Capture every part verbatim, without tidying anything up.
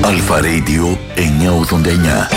Αλφα Radio εννιακόσια ογδόντα εννιά.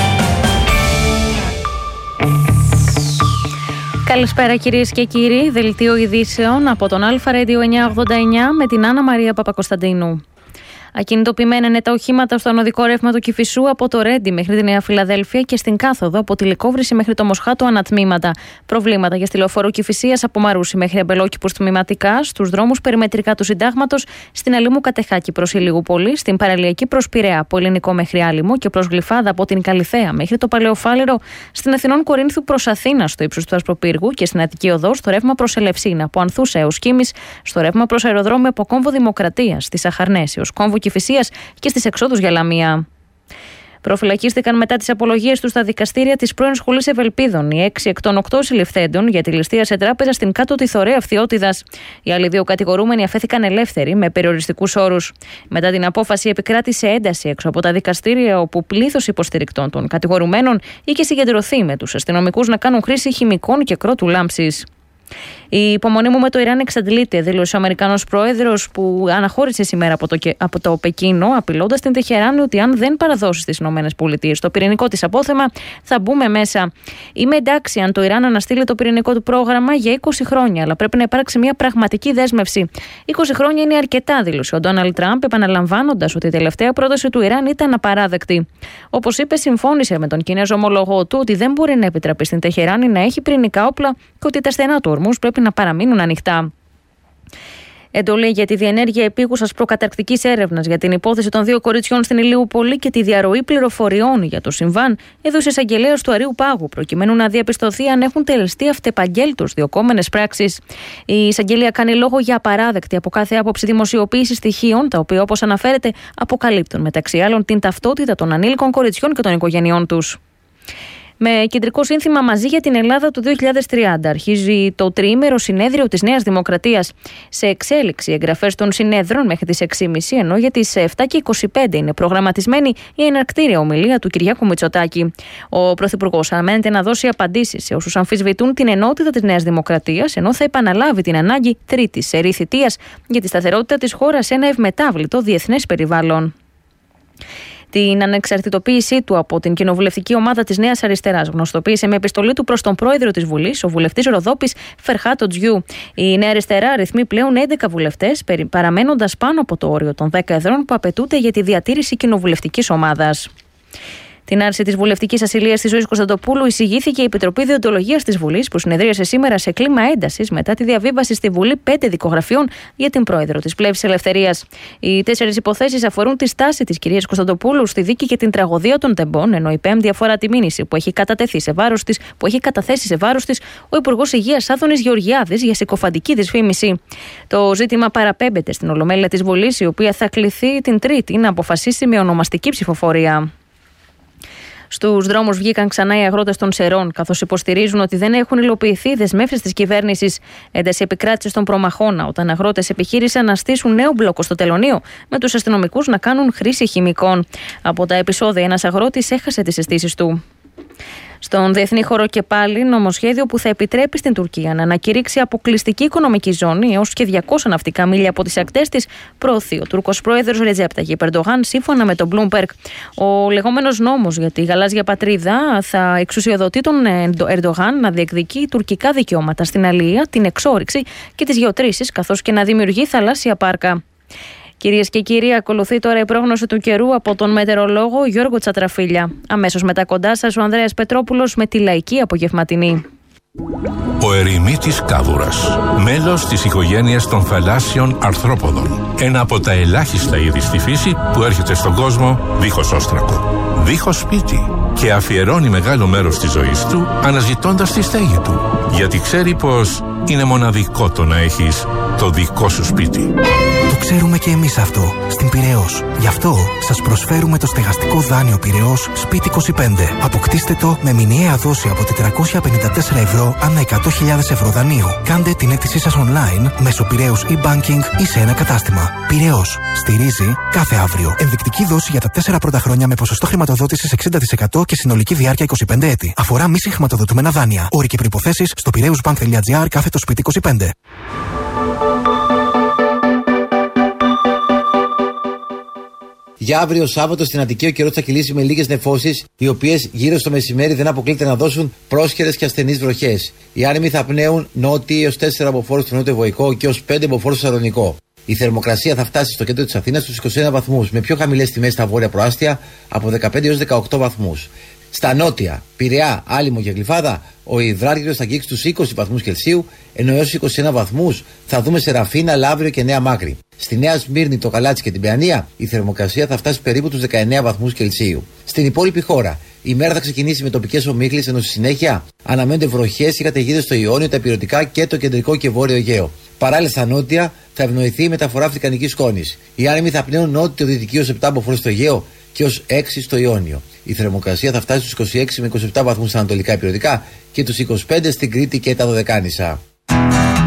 Καλησπέρα κυρίες και κύριοι, δελτίο ειδήσεων από τον Αλφα Radio εννιακόσια ογδόντα εννιά με την Άννα Μαρία Παπακοσταντίνου. Ακινητοποιημένα είναι τα οχήματα στο ανωδικό ρεύμα του Κηφισού από το Ρέντι μέχρι τη Νέα Φιλαδέλφια και στην κάθοδο από τη Λυκόβρηση μέχρι το Μοσχάτο ανατμήματα. Προβλήματα για στη λεωφόρο Κηφισίας από Μαρούσι μέχρι Αμπελόκηπους τμηματικά, στους δρόμους περιμετρικά του Συντάγματος, στην Αλήμου Κατεχάκη προς Ηλιγούπολη, στην παραλιακή προς Πειραιά από Ελληνικό μέχρι Άλυμο και προς Γλυφάδα από την Καλιθέα μέχρι το Παλαιοφάλιρο, στην Αθηνών Κορίνθου προς Αθήνα στο ύψος του Ασπροπύργου και στην Αττική Οδό στο ρεύμα προς Ελευσίνα από Ανθούσα έως Κίμης, στο ρεύμα προς αεροδρόμιο από Κόμβο Δημοκρατίας, στις Αχαρνές έως Κόμβο Κηφισίας και στις εξόδους για Λαμία. Προφυλακίστηκαν μετά τις απολογίες τους στα δικαστήρια της πρώην Σχολής Ευελπίδων οι έξι εκ των οκτώ συλληφθέντων για τη ληστεία σε τράπεζα στην Κάτω Τιθωρέα Φθιώτιδας. Οι άλλοι δύο κατηγορούμενοι αφέθηκαν ελεύθεροι με περιοριστικούς όρους. Μετά την απόφαση επικράτησε ένταση έξω από τα δικαστήρια, όπου πλήθος υποστηρικτών των κατηγορουμένων είχε συγκεντρωθεί με τους αστυνομικούς να κάνουν χρήση χημικών και κρότου λάμψης. Η υπομονή μου με το Ιράν εξαντλείται, δήλωσε ο Αμερικανός πρόεδρος, που αναχώρησε σήμερα από το, από το Πεκίνο, απειλώντας την Τεχεράνη ότι αν δεν παραδώσει στις ΗΠΑ το πυρηνικό της απόθεμα, θα μπούμε μέσα. Είμαι εντάξει αν το Ιράν αναστείλει το πυρηνικό του πρόγραμμα για είκοσι χρόνια, αλλά πρέπει να υπάρξει μια πραγματική δέσμευση. είκοσι χρόνια είναι αρκετά, δήλωσε ο Ντόναλντ Τραμπ, επαναλαμβάνοντας ότι η τελευταία πρόταση του Ιράν ήταν απαράδεκτη. Όπως είπε, συμφώνησε με τον Κινέζο ομολογό του ότι δεν μπορεί να επιτραπεί στην Τεχεράνη να έχει πυρηνικά όπλα και ότι τα στενά του ορμούς πρέπει να παραμείνουν ανοιχτά. Εντολή για τη διενέργεια επίγουσας προκαταρκτικής έρευνας για την υπόθεση των δύο κοριτσιών στην Ηλιούπολη και τη διαρροή πληροφοριών για το συμβάν έδωσε εισαγγελέας του Αρείου Πάγου, προκειμένου να διαπιστωθεί αν έχουν τελεστεί αυτεπαγγέλτως διωκόμενες πράξεις. Η εισαγγελία κάνει λόγο για απαράδεκτη από κάθε άποψη δημοσιοποίηση στοιχείων, τα οποία, όπως αναφέρεται, αποκαλύπτουν μεταξύ άλλων την ταυτότητα των ανήλικων κοριτσιών και των οικογενειών τους. Με κεντρικό σύνθημα «Μαζί για την Ελλάδα του δύο χιλιάδες τριάντα» αρχίζει το τριήμερο συνέδριο της Νέας Δημοκρατίας. Σε εξέλιξη εγγραφές των συνέδρων μέχρι τις έξι και μισή, ενώ για τις επτά και είκοσι πέντε είναι προγραμματισμένη η εναρκτήρια ομιλία του Κυριάκου Μητσοτάκη. Ο Πρωθυπουργός αναμένεται να δώσει απαντήσεις σε όσους αμφισβητούν την ενότητα της Νέας Δημοκρατίας, ενώ θα επαναλάβει την ανάγκη τρίτης σερί θητείας για τη σταθερότητα της χώρας σε ένα ευμετάβλητο διεθνές περιβάλλον. Την ανεξαρτητοποίησή του από την κοινοβουλευτική ομάδα της Νέας Αριστεράς γνωστοποίησε με επιστολή του προς τον πρόεδρο της Βουλής, ο βουλευτής Ροδόπης Φερχάτο Τζιού. Η Νέα Αριστερά αριθμεί πλέον έντεκα βουλευτές, παραμένοντας πάνω από το όριο των δέκα εδρών που απαιτούνται για τη διατήρηση κοινοβουλευτικής ομάδας. Την άρση της βουλευτικής ασυλίας της Ζωής Κωνσταντοπούλου εισηγήθηκε η Επιτροπή Διοντολογίας της Βουλής, που συνεδρίασε σήμερα σε κλίμα έντασης μετά τη διαβίβαση στη Βουλή πέντε δικογραφιών για την πρόεδρο της Πλεύσης Ελευθερίας. Οι τέσσερις υποθέσεις αφορούν τη στάση της κυρίας Κωνσταντοπούλου στη δίκη για την τραγωδία των τεμπών, ενώ η πέμπτη αφορά τη μήνυση που έχει, κατατεθεί σε βάρος της, που έχει καταθέσει σε βάρος της ο Υπουργός Υγείας Άδωνης Γεωργιάδης για συκοφαντική δυσφήμιση. Το ζήτημα παραπέμπεται στην Ολομέλεια της Βουλής, η οποία θα κληθεί την Τρίτη να αποφασίσει με ονομαστική ψηφοφορία. Στους δρόμους βγήκαν ξανά οι αγρότες των Σερών, καθώς υποστηρίζουν ότι δεν έχουν υλοποιηθεί οι δεσμεύσεις της κυβέρνησης. Ένταση επικράτησε στον Προμαχώνα, όταν αγρότες επιχείρησαν να στήσουν νέο μπλόκο στο τελωνείο, με τους αστυνομικούς να κάνουν χρήση χημικών. Από τα επεισόδια, ένας αγρότης έχασε τις αισθήσεις του. Στον διεθνή χώρο και πάλι, νομοσχέδιο που θα επιτρέπει στην Τουρκία να ανακηρύξει αποκλειστική οικονομική ζώνη έως και διακόσια ναυτικά μίλια από τις ακτές της, προωθεί ο Τούρκος πρόεδρος Ρετζέπ Ταγιπ Ερντογάν, σύμφωνα με τον Bloomberg. Ο λεγόμενος νόμος για τη γαλάζια πατρίδα θα εξουσιοδοτεί τον Ερντογάν να διεκδικεί τουρκικά δικαιώματα στην αλεία, την εξόρυξη και τις γεωτρήσεις, καθώς και να δημιουργεί θαλάσσια πάρκα. Κυρίες και κύριοι, ακολουθεί τώρα η πρόγνωση του καιρού από τον μετεωρολόγο Γιώργο Τσατραφίλια. Αμέσως μετά κοντά σας ο Ανδρέας Πετρόπουλος με τη λαϊκή απογευματινή. Ο ερημίτης κάβουρας, μέλος της οικογένειας των θαλάσσιων αρθρόποδων. Ένα από τα ελάχιστα είδη στη φύση που έρχεται στον κόσμο δίχως όστρακο, δίχως σπίτι, και αφιερώνει μεγάλο μέρος της ζωής του αναζητώντας τη στέγη του, γιατί ξέρει πως είναι μοναδικό το να έχεις το δικό σου σπίτι. Το ξέρουμε και εμείς αυτό στην Πειραιώς. Γι' αυτό σας προσφέρουμε το στεγαστικό δάνειο Πειραιώς Σπίτι είκοσι πέντε. Αποκτήστε το με μηνιαία δόση από τετρακόσια πενήντα τέσσερα ευρώ ανά εκατό χιλιάδες ευρώ δανείο. Κάντε την αίτησή σας online μέσω Πειραιώς e-banking ή σε ένα κατάστημα. Πειραιώς. Στηρίζει κάθε αύριο. Ενδεικτική δόση για τα τέσσερα πρώτα χρόνια με ποσοστό χρηματοδότησης εξήντα τοις εκατό και συνολική διάρκεια είκοσι πέντε έτη. Αφορά μη συγχρηματοδοτούμενα δάνεια. Όροι και προϋποθέσεις στο πειραιούσbank.gr κάθετο σπίτι είκοσι πέντε. Για αύριο Σάββατο στην Αττική ο καιρός θα κυλήσει με λίγες νεφώσεις, οι οποίες γύρω στο μεσημέρι δεν αποκλείται να δώσουν πρόσχερες και ασθενείς βροχές. Οι άνεμοι θα πνέουν νότιοι έως τέσσερα μποφόρ στο νότιο Βοϊκό και έως πέντε μποφόρ στο Σαλονικό. Η θερμοκρασία θα φτάσει στο κέντρο της Αθήνας στους είκοσι ένα βαθμούς, με πιο χαμηλές τιμές στα βόρεια προάστια από δεκαπέντε έως δεκαοκτώ βαθμούς. Στα νότια, Πειραιά, Άλυμο και Γλυφάδα, ο υδράργυρος θα αγγίξει τους είκοσι βαθμούς Κελσίου, ενώ έως είκοσι ένα βαθμούς θα δούμε σε Ραφίνα, Λαύριο και Νέα Μάκρη. Στη Νέα Σμύρνη, το Καλάτσι και την Παιανία, η θερμοκρασία θα φτάσει περίπου τους δεκαεννέα βαθμούς Κελσίου. Στην υπόλοιπη χώρα, η μέρα θα ξεκινήσει με τοπικές ομίχλες, ενώ στη συνέχεια αναμένονται βροχές ή καταιγίδες στο Ιόνιο, τα Ηπειρωτικά και το κεντρικό και βόρειο Αιγαίο. Παράλληλα, στα νότια θα ευνοηθεί η μεταφορά αφρικανικής σκόνης. Οι άνεμοι θα πνέουν νότιο-δυτική ως επτά μποφόρ στο Αιγαίο και ως έξι στο Ιόνιο. Η θερμοκρασία θα φτάσει στους είκοσι έξι με είκοσι επτά βαθμούς στα ανατολικά Ηπειρωτικά και τους είκοσι πέντε στην Κρήτη και τα Δωδεκάνησα.